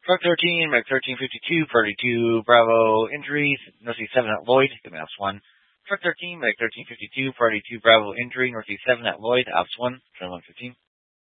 Truck 13, Mech 1352, Priority 2, Bravo injury, Northeast 7 at Lloyd, give me Ops 1. Truck 13, Mech 1352, Priority 2, Bravo injury, Northeast 7 at Lloyd, Ops 1, 2115.